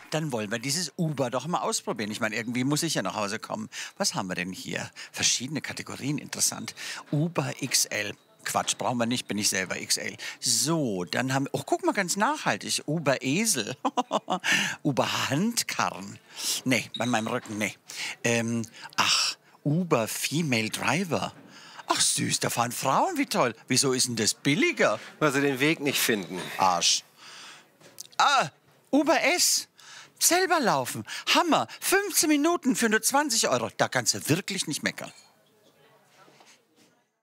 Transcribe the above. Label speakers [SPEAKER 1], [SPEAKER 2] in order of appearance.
[SPEAKER 1] Dann wollen wir dieses Uber doch mal ausprobieren. Ich meine, irgendwie muss ich ja nach Hause kommen. Was haben wir denn hier? Verschiedene Kategorien, interessant. Uber XL. Quatsch, brauchen wir nicht, bin ich selber XL. So, dann haben wir, oh, guck mal, ganz nachhaltig, Uber Esel. Uber Handkarren. Nee, bei meinem Rücken, nee. Ach, Uber Female Driver. Ach süß, da fahren Frauen, wie toll. Wieso ist denn das billiger?
[SPEAKER 2] Weil sie den Weg nicht finden.
[SPEAKER 1] Arsch. Ah, Uber S. Selber laufen. Hammer. 15 Minuten für nur 20 Euro. Da kannst du wirklich nicht meckern.